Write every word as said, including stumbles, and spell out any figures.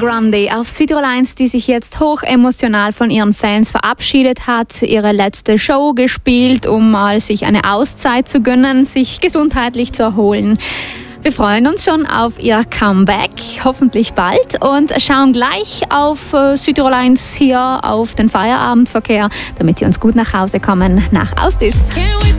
Grande auf Südtirol eins, die sich jetzt hoch emotional von ihren Fans verabschiedet hat, ihre letzte Show gespielt, um mal sich eine Auszeit zu gönnen, sich gesundheitlich zu erholen. Wir freuen uns schon auf ihr Comeback, hoffentlich bald, und schauen gleich auf äh, Südtirol eins hier auf den Feierabendverkehr, damit sie uns gut nach Hause kommen nach Austis.